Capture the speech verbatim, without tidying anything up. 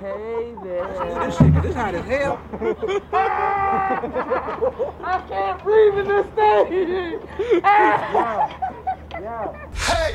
Hey there. Let's do this shit, 'cause this hot as hell. I can't breathe in this thing. Yeah. Yeah. Hey!